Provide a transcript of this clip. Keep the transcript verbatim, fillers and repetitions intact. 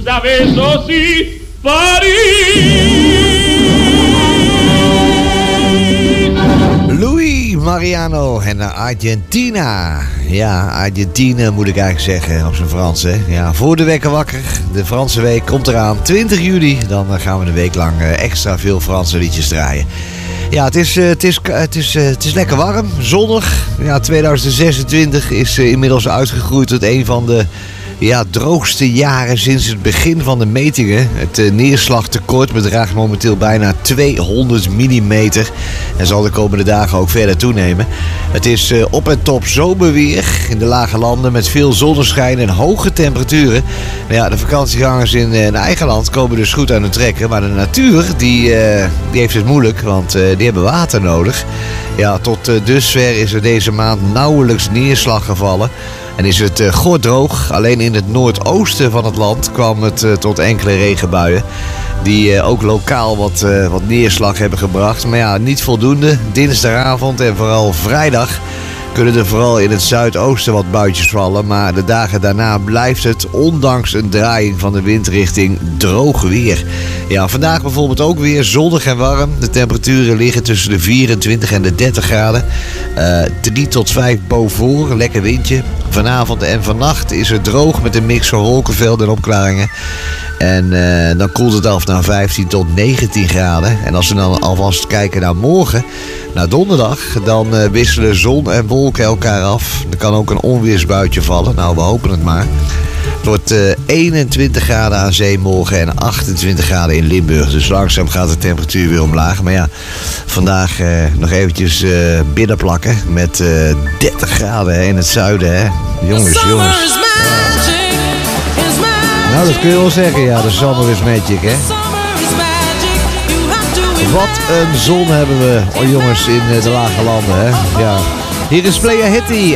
savais aussi Paris. Louis Mariano en Argentina. Ja, Argentina moet ik eigenlijk zeggen op zijn Frans. Hè? Ja, voor de wekker wakker. De Franse week komt eraan. twintig juli. Dan gaan we een week lang extra veel Franse liedjes draaien. Ja, het is, het is, het is, het is lekker warm. Zonnig. Ja, tweeduizend zesentwintig is inmiddels uitgegroeid tot een van de ja, droogste jaren sinds het begin van de metingen. Het uh, neerslagtekort bedraagt momenteel bijna tweehonderd millimeter en zal de komende dagen ook verder toenemen. Het is uh, op en top zomerweer in de lage landen met veel zonneschijn en hoge temperaturen. Nou ja, de vakantiegangers in, uh, in eigen land komen dus goed aan het trekken, maar de natuur die, uh, die heeft het moeilijk, want uh, die hebben water nodig. Ja, tot uh, dusver is er deze maand nauwelijks neerslag gevallen. En is het uh, gordroog. Alleen in het noordoosten van het land kwam het uh, tot enkele regenbuien. Die uh, ook lokaal wat, uh, wat neerslag hebben gebracht. Maar ja, niet voldoende. Dinsdagavond en vooral vrijdag kunnen er vooral in het zuidoosten wat buitjes vallen. Maar de dagen daarna blijft het, ondanks een draaiing van de windrichting, droog weer. Ja, vandaag bijvoorbeeld ook weer zonnig en warm. De temperaturen liggen tussen de vierentwintig en de dertig graden. Uh, drie tot vijf boven, lekker windje. Vanavond en vannacht is het droog met een mix van wolkenvelden en opklaringen. En uh, dan koelt het af naar vijftien tot negentien graden. En als we dan alvast kijken naar morgen, naar donderdag, dan uh, wisselen zon en wolken elkaar af. Er kan ook een onweersbuitje vallen. Nou, we hopen het maar. Het wordt uh, eenentwintig graden aan zee morgen en achtentwintig graden in Limburg. Dus langzaam gaat de temperatuur weer omlaag. Maar ja, vandaag uh, nog eventjes uh, binnenplakken met uh, dertig graden hè, in het zuiden. Hè. Jongens, jongens. Ja. Nou, dat kun je wel zeggen, ja, de summer is magic, hè. Wat een zon hebben we, oh jongens, in de lage landen, hè. Ja. Hier is Playa Hitty